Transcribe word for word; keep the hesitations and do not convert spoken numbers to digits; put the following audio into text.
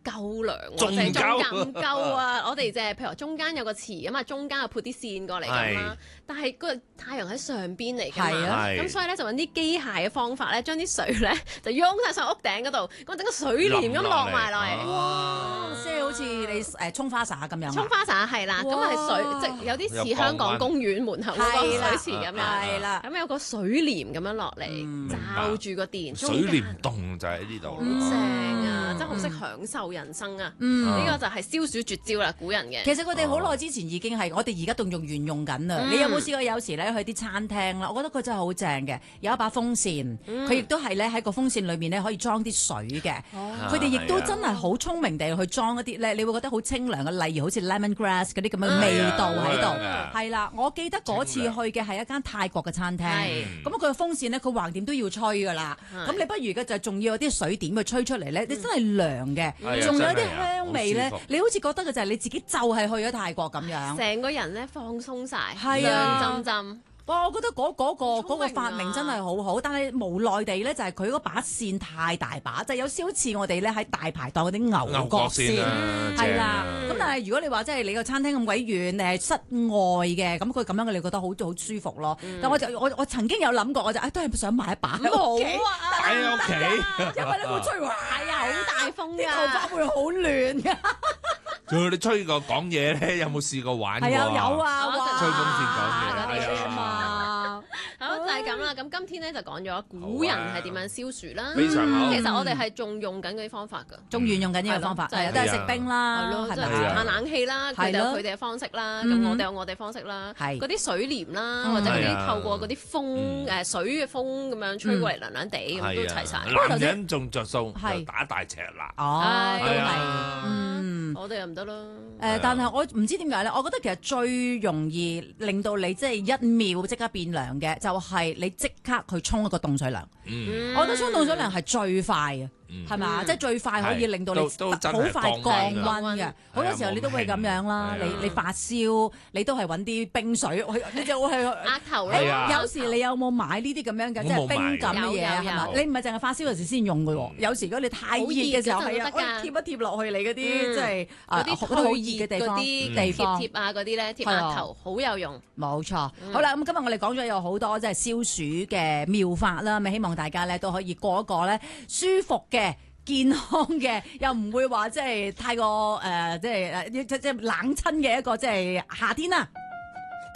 夠涼喎， 仲即係夠中間唔夠啊！我哋就係譬如話中間有個池啊嘛，中間又潑啲線過嚟咁啦，但係個太陽喺上邊嚟㗎嘛，咁所以咧就揾啲機械嘅方法咧，將啲水咧就擁晒上屋頂嗰度，咁整個水簾咁落埋落嚟。 哇！即係好似你誒沖花灑咁樣。 沖花灑係啦，咁係水即係有啲似香港公園門口嗰個水池咁樣，係啦，咁有個水簾咁樣落嚟罩住個電。 水簾洞就喺呢度。 好正啊！真係好識享受人生啊！呢個就係消暑絕招啦，古人嘅。 其實佢哋好耐之前已經係，我哋而家仲用沿用緊啊！你有冇試過有時咧去啲餐廳啦？我覺得佢真係好正嘅，有一把風扇，佢亦都係咧喺個風扇裏面咧可以裝啲水嘅。佢哋亦都真係好聰明地去裝一啲咧，你會覺得好清涼嘅，例如好似 lemon grass 嗰啲咁嘅味道喺度。係啦，我記得嗰次去嘅係一間泰國嘅餐廳，咁佢個風扇咧佢橫掂都要吹㗎啦。咁你不如嘅就仲要有啲水點去吹出嚟咧，你真係涼嘅，仲有啲香味咧，你好似覺得嘅就係你自己就係去咗泰國咁樣， 成個人咧放鬆晒， 係啊， 涼浸浸。 哇！我覺得嗰嗰個嗰個發明真係好好，但係無奈地咧就係佢嗰把扇太大把，就有少少似我哋咧喺大排檔嗰啲牛角扇，係啦。咁但係如果你話即係你個餐廳咁鬼遠，你係室外嘅，咁佢咁樣嘅你覺得好好舒服咯。但我就我我曾經有諗過，我就誒都係想買一把喺屋企， 擺喺屋企， 因為你會吹壞啊，好大風㗎，啲頭髮會好亂㗎。 仲有你吹過講嘢咧，有冇試過玩過？ 係啊，有啊， 吹風扇講嘢，係啊嘛。 好就係咁啦，咁今天咧就講咗古人係點樣消暑啦。 非常好。 其實我哋係仲用緊嗰啲方法㗎， 仲沿用緊呢個方法，係都係食冰啦， 係咯，即係嘆冷氣啦，佢哋有佢哋嘅方式啦，咁我哋有我哋方式啦，嗰啲水簾啦，或者嗰啲透過嗰啲風誒水嘅風咁樣吹過嚟涼涼地咁都齊晒。 男人仲着數，打大赤啦。 哦，都係， 嗯，我哋又唔得啦。 誒，但係我唔知點解咧，我覺得其實最容易令到你即係一秒即刻變涼嘅，就係你即刻去沖一個凍水涼。嗯，我覺得沖凍水涼係最快嘅。係嘛？即係最快可以令到你好快降溫嘅。好多時候你都會咁樣啦。你你發燒，你都係揾啲冰水，你就會去額頭咯。 有時你有冇買呢啲咁樣嘅即係冰感嘅嘢係嘛？你唔係淨係發燒嗰時先用嘅喎。有時如果你太熱嘅時候係啊，貼一貼落去你嗰啲即係嗰啲好熱嘅地方，地方貼啊嗰啲咧貼額頭好有用。 冇錯。好啦，咁今日我哋講咗有好多即係消暑嘅妙法啦。咁希望大家咧都可以過一個咧舒服嘅。嘅健康嘅，又唔會話即係太過誒、呃，即係誒即即冷親嘅一個即係夏天啦。